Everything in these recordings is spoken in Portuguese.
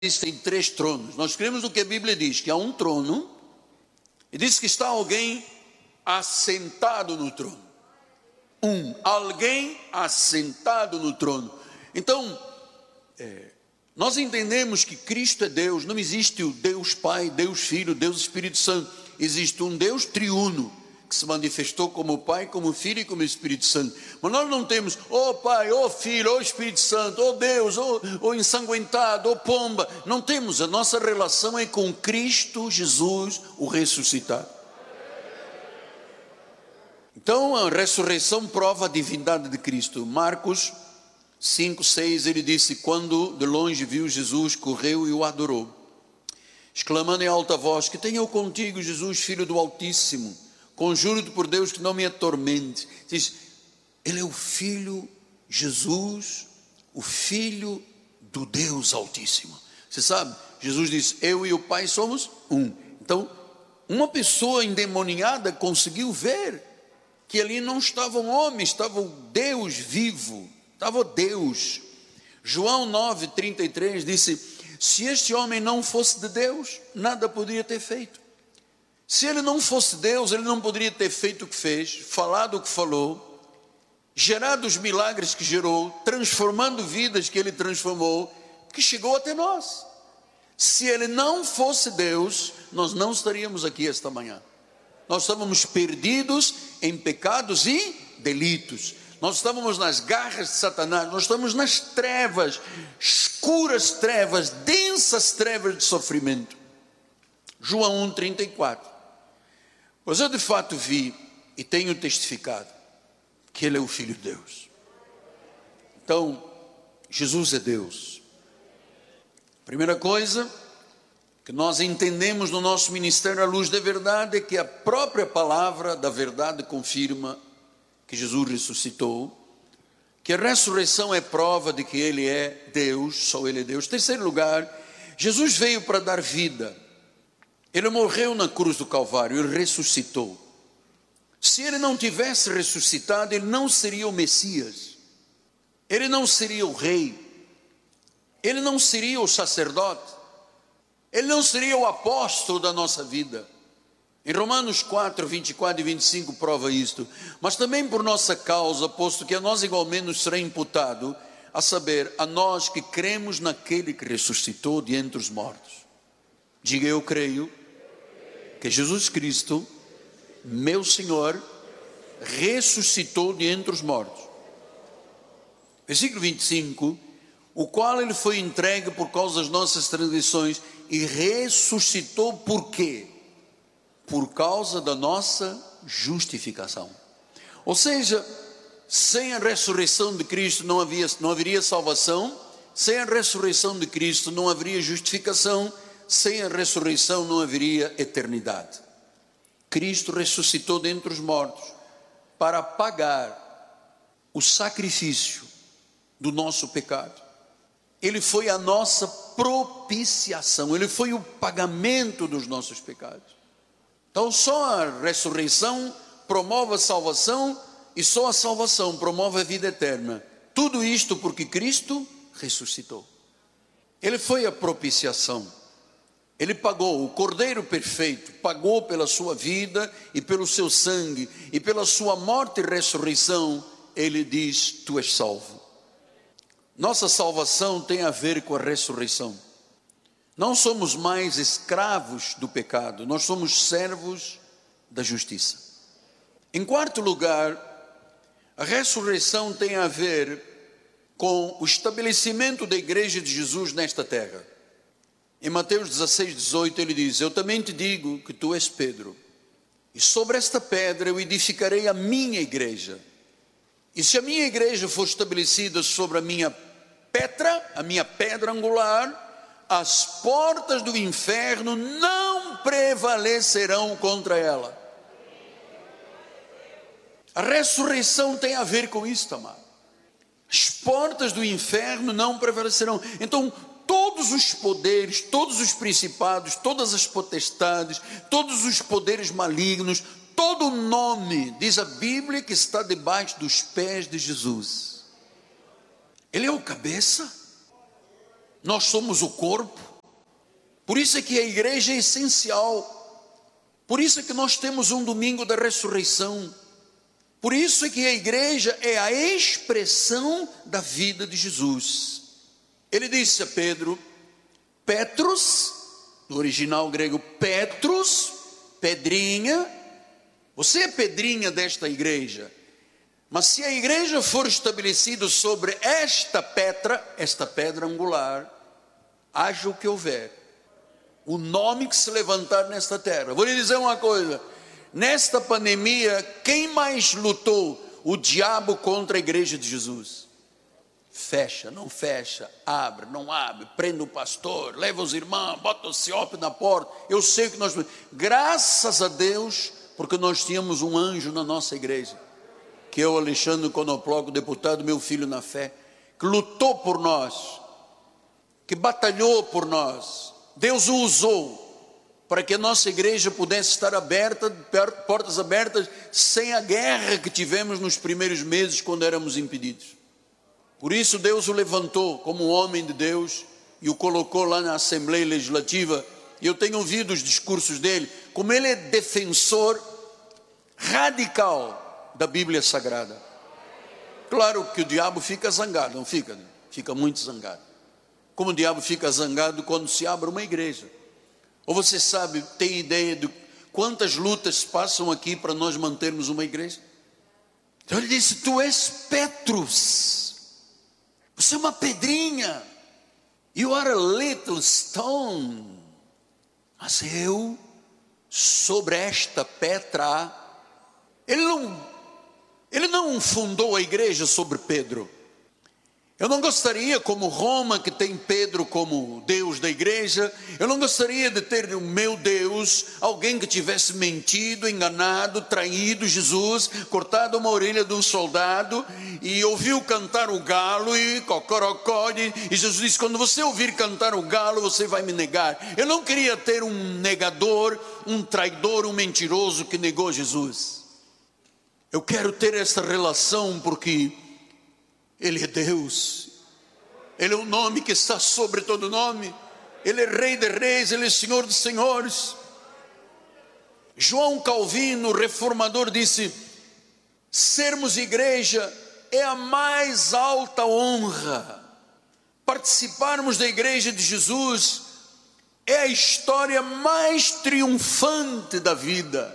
existem 3 tronos. Nós cremos no que a Bíblia diz, que há um trono, e diz que está alguém assentado no trono. Alguém assentado no trono. Então, nós entendemos que Cristo é Deus. Não existe o Deus Pai, Deus Filho, Deus Espírito Santo. Existe um Deus triuno, que se manifestou como Pai, como Filho e como Espírito Santo. Mas nós não temos, Pai, Filho, Espírito Santo, Deus, ensanguentado, pomba. Não temos. A nossa relação é com Cristo Jesus, o ressuscitado. Então a ressurreição prova a divindade de Cristo. Marcos 5, 6, ele disse: quando de longe viu Jesus, correu e o adorou, exclamando em alta voz: que tenho eu contigo, Jesus, Filho do Altíssimo, conjuro-te por Deus que não me atormente. Diz, ele é o Filho, Jesus, o Filho do Deus Altíssimo. Você sabe, Jesus disse: eu e o Pai somos um. Então, uma pessoa endemoniada conseguiu ver que ali não estava um homem, estava o Deus vivo, estava o Deus. João 9:33 disse: se este homem não fosse de Deus, nada poderia ter feito. Se ele não fosse Deus, ele não poderia ter feito o que fez, falado o que falou, gerado os milagres que gerou, transformando vidas que ele transformou, que chegou até nós. Se ele não fosse Deus, nós não estaríamos aqui esta manhã. Nós estávamos perdidos em pecados e delitos. Nós estávamos nas garras de Satanás. Nós estamos nas trevas, escuras trevas, densas trevas de sofrimento. João 1:34. Pois eu de fato vi e tenho testificado que Ele é o Filho de Deus. Então, Jesus é Deus. Primeira coisa que nós entendemos no nosso ministério à luz da verdade é que a própria palavra da verdade confirma que Jesus ressuscitou, que a ressurreição é prova de que Ele é Deus, só Ele é Deus. Terceiro lugar, Jesus veio para dar vida. Ele morreu na cruz do Calvário, Ele ressuscitou. Se Ele não tivesse ressuscitado, Ele não seria o Messias, Ele não seria o Rei, Ele não seria o sacerdote, Ele não seria o apóstolo da nossa vida. Em Romanos 4, 24 e 25 prova isto. Mas também por nossa causa, posto que a nós igualmente nos será imputado, a saber, a nós que cremos naquele que ressuscitou de entre os mortos. Diga: eu creio que Jesus Cristo, meu Senhor, ressuscitou de entre os mortos. Versículo 25. O qual Ele foi entregue por causa das nossas transgressões e ressuscitou por quê? Por causa da nossa justificação. Ou seja, sem a ressurreição de Cristo não haveria salvação, sem a ressurreição de Cristo não haveria justificação, sem a ressurreição não haveria eternidade. Cristo ressuscitou dentre os mortos para pagar o sacrifício do nosso pecado. Ele foi a nossa propiciação, Ele foi o pagamento dos nossos pecados. Então só a ressurreição promove a salvação, e só a salvação promove a vida eterna. Tudo isto porque Cristo ressuscitou. Ele foi a propiciação. Ele pagou, o Cordeiro perfeito, pagou pela sua vida e pelo seu sangue, e pela sua morte e ressurreição, Ele diz: tu és salvo. Nossa salvação tem a ver com a ressurreição. Não somos mais escravos do pecado, nós somos servos da justiça. Em quarto lugar, a ressurreição tem a ver com o estabelecimento da igreja de Jesus nesta terra. Em Mateus 16, 18, ele diz: eu também te digo que tu és Pedro, e sobre esta pedra eu edificarei a minha igreja. E se a minha igreja for estabelecida sobre a minha pedra angular, as portas do inferno não prevalecerão contra ela. A ressurreição tem a ver com isso, amado. As portas do inferno não prevalecerão. Então, todos os poderes, todos os principados, todas as potestades, todos os poderes malignos, todo o nome, diz a Bíblia, que está debaixo dos pés de Jesus. Ele é o cabeça, nós somos o corpo. Por isso é que a igreja é essencial. Por isso é que nós temos um domingo da ressurreição. Por isso é que a igreja é a expressão da vida de Jesus. Ele disse a Pedro, Petros, no original grego Petros, pedrinha, você é pedrinha desta igreja. Mas se a igreja for estabelecida sobre esta pedra angular, haja o que houver, o nome que se levantar nesta terra. Vou lhe dizer uma coisa, nesta pandemia, quem mais lutou? O diabo contra a igreja de Jesus. Fecha, não fecha, abre, não abre, prende o pastor, leva os irmãos, bota o ciope na porta. Eu sei que nós, graças a Deus, porque nós tínhamos um anjo na nossa igreja, que é o Alexandre Conoploco, deputado, meu filho na fé, que lutou por nós, que batalhou por nós. Deus o usou para que a nossa igreja pudesse estar aberta, portas abertas, sem a guerra que tivemos nos primeiros meses, quando éramos impedidos. Por isso Deus o levantou como um homem de Deus e o colocou lá na Assembleia Legislativa. E eu tenho ouvido os discursos dele, como ele é defensor radical da Bíblia Sagrada. Claro que o diabo fica zangado, não fica? Fica muito zangado. Como o diabo fica zangado quando se abre uma igreja. Ou você sabe, tem ideia de quantas lutas passam aqui para nós mantermos uma igreja? Então ele disse, tu és Petrus, você é uma pedrinha, you are a little stone, mas eu, sobre esta pedra, ele não fundou a igreja sobre Pedro. Eu não gostaria, como Roma, que tem Pedro como Deus da igreja, eu não gostaria de ter o meu Deus, alguém que tivesse mentido, enganado, traído Jesus, cortado uma orelha de um soldado, e ouviu cantar o galo, e cocorocó, e Jesus disse, quando você ouvir cantar o galo, você vai me negar. Eu não queria ter um negador, um traidor, um mentiroso que negou Jesus. Eu quero ter essa relação porque Ele é Deus, Ele é o nome que está sobre todo nome, Ele é Rei de reis, Ele é Senhor de senhores. João Calvino, reformador, disse, sermos igreja é a mais alta honra, participarmos da igreja de Jesus é a história mais triunfante da vida.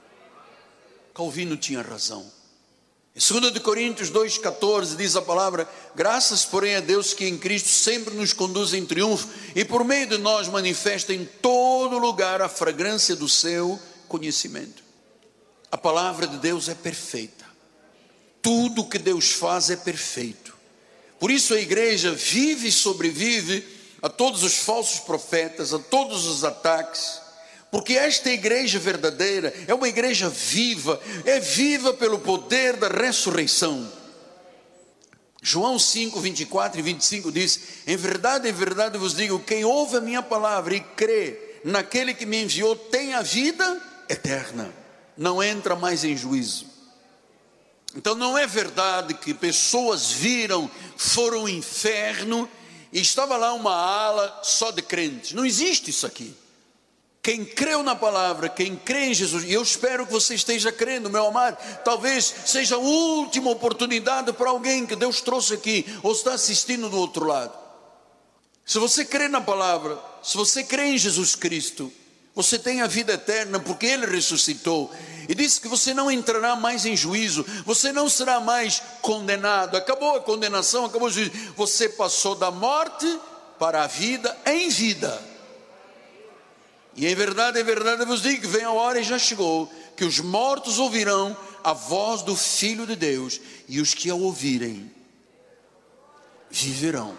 Calvino tinha razão. Em 2 Coríntios 2,14 diz a palavra, graças porém a Deus que em Cristo sempre nos conduz em triunfo e por meio de nós manifesta em todo lugar a fragrância do seu conhecimento. A palavra de Deus é perfeita, tudo que Deus faz é perfeito. Por isso a igreja vive e sobrevive a todos os falsos profetas, a todos os ataques, porque esta igreja verdadeira é uma igreja viva, é viva pelo poder da ressurreição. João 5, 24 e 25 diz, em verdade vos digo, quem ouve a minha palavra e crê naquele que me enviou, tem a vida eterna, não entra mais em juízo. Então não é verdade que pessoas foram ao inferno e estava lá uma ala só de crentes. Não existe isso aqui. Quem creu na palavra, quem crê em Jesus, e eu espero que você esteja crendo, meu amado, talvez seja a última oportunidade para alguém que Deus trouxe aqui, ou está assistindo do outro lado. Se você crê na palavra, se você crê em Jesus Cristo, você tem a vida eterna, porque Ele ressuscitou, e disse que você não entrará mais em juízo, você não será mais condenado, acabou a condenação, acabou o juízo, você passou da morte para a vida em vida. E em verdade eu vos digo que vem a hora e já chegou, que os mortos ouvirão a voz do Filho de Deus, e os que a ouvirem, viverão.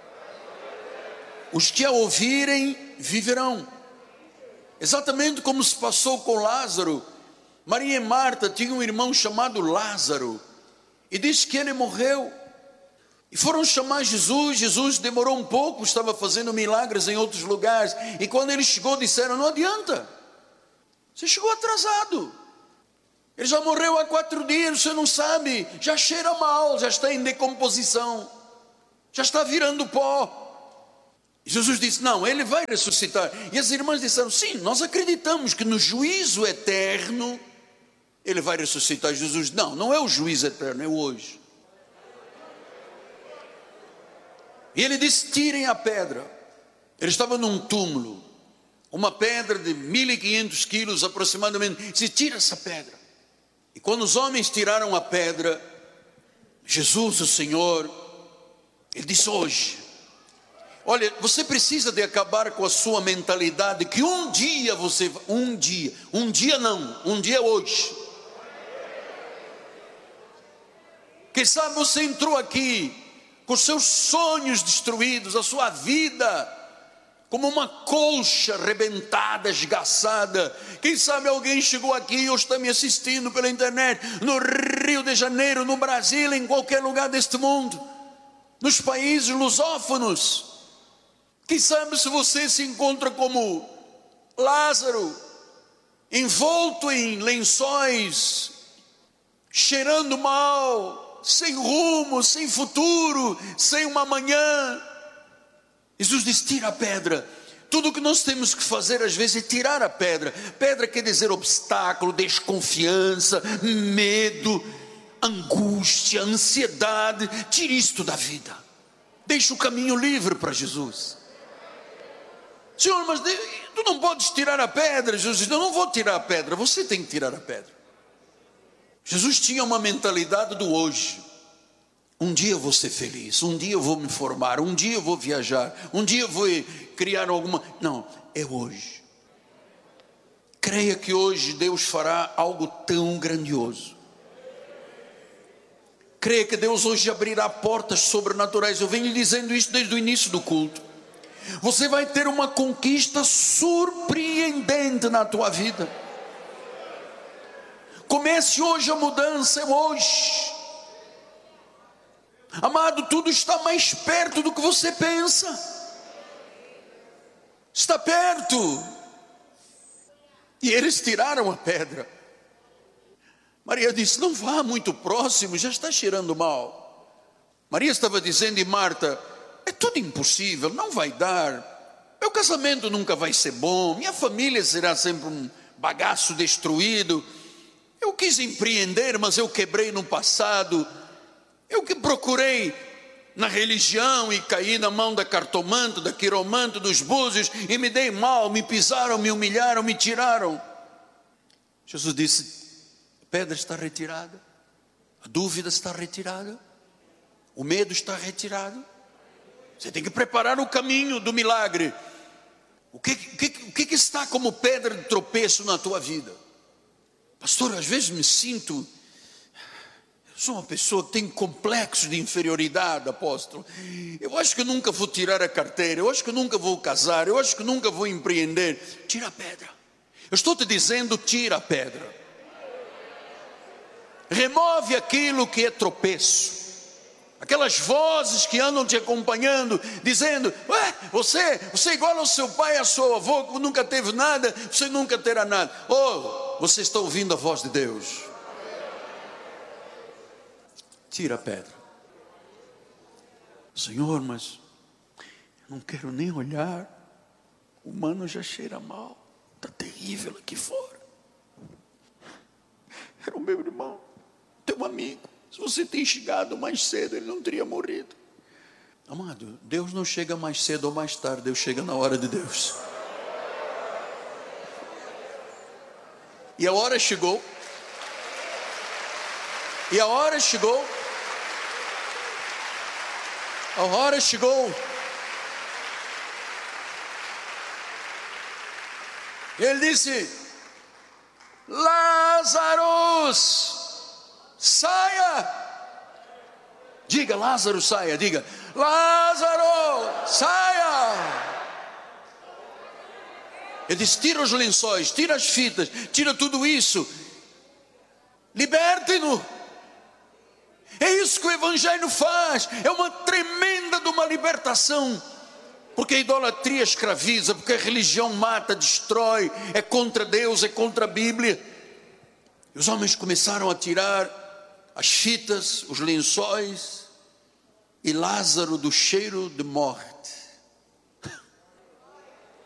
Os que a ouvirem, viverão. Exatamente como se passou com Lázaro. Maria e Marta tinham um irmão chamado Lázaro, e disse que ele morreu. E foram chamar Jesus, Jesus demorou um pouco, estava fazendo milagres em outros lugares, e quando ele chegou disseram, não adianta, você chegou atrasado, ele já morreu há 4 dias, você não sabe, já cheira mal, já está em decomposição, já está virando pó. E Jesus disse: não, ele vai ressuscitar. E as irmãs disseram: sim, nós acreditamos que no juízo eterno ele vai ressuscitar. Jesus: não, não é o juízo eterno, é o hoje. E ele disse: tirem a pedra. Ele estava num túmulo, uma pedra de 1.500 quilos aproximadamente. Ele disse: tira essa pedra. E quando os homens tiraram a pedra, Jesus, o Senhor, ele disse: hoje, olha, você precisa de acabar com a sua mentalidade que um dia um dia é hoje. Quem sabe você entrou aqui com seus sonhos destruídos, a sua vida como uma colcha arrebentada, esgaçada. Quem sabe alguém chegou aqui ou está me assistindo pela internet, no Rio de Janeiro, no Brasil, em qualquer lugar deste mundo, nos países lusófonos. Quem sabe se você se encontra como Lázaro, envolto em lençóis, cheirando mal, sem rumo, sem futuro, sem uma manhã. Jesus diz: tira a pedra. Tudo o que nós temos que fazer às vezes é tirar a pedra. Pedra quer dizer obstáculo, desconfiança, medo, angústia, ansiedade. Tire isto da vida. Deixe o caminho livre para Jesus. Senhor, mas tu não podes tirar a pedra. Jesus diz: eu não vou tirar a pedra, você tem que tirar a pedra. Jesus tinha uma mentalidade do hoje. Um dia eu vou ser feliz, um dia eu vou me formar, um dia eu vou viajar, um dia eu vou criar alguma... Não, é hoje. Creia que hoje Deus fará algo tão grandioso. Creia que Deus hoje abrirá portas sobrenaturais. Eu venho lhe dizendo isso desde o início do culto. Você vai ter uma conquista surpreendente na tua vida. Comece hoje a mudança, é hoje. Amado, tudo está mais perto do que você pensa. Está perto. E eles tiraram a pedra. Maria disse: não vá muito próximo, já está cheirando mal. Maria estava dizendo, e Marta: é tudo impossível, não vai dar. Meu casamento nunca vai ser bom, minha família será sempre um bagaço destruído. Eu quis empreender, mas eu quebrei no passado. Eu que procurei na religião e caí na mão da cartomante, da quiromante, dos búzios, e me dei mal, me pisaram, me humilharam, me tiraram. Jesus disse: a pedra está retirada, a dúvida está retirada, o medo está retirado. Você tem que preparar o caminho do milagre. O que está como pedra de tropeço na tua vida? Pastor, às vezes me sinto... Eu sou uma pessoa que tem complexo de inferioridade, apóstolo. Eu acho que eu nunca vou tirar a carteira, eu acho que eu nunca vou casar, eu acho que eu nunca vou empreender. Tira a pedra. Eu estou te dizendo, tira a pedra. Remove aquilo que é tropeço. Aquelas vozes que andam te acompanhando, dizendo: ué, você é igual ao seu pai e ao seu avô, que nunca teve nada, você nunca terá nada. Oh, você está ouvindo a voz de Deus. Tira a pedra. Senhor, mas eu não quero nem olhar. O mano já cheira mal. Está terrível aqui fora. Era o meu irmão, teu amigo. Se você tem chegado mais cedo, ele não teria morrido. Amado, Deus não chega mais cedo ou mais tarde. Deus chega na hora de Deus. E a hora chegou. E a hora chegou. A hora chegou. Ele disse: Lázaro, saia. Diga: Lázaro, saia. Diga: Lázaro, saia. Ele disse: tira os lençóis, tira as fitas, tira tudo isso. Liberte-no. É isso que o Evangelho faz. É uma tremenda de uma libertação. Porque a idolatria escraviza, porque a religião mata, destrói, é contra Deus, é contra a Bíblia. E os homens começaram a tirar as fitas, os lençóis, e Lázaro, do cheiro de morte,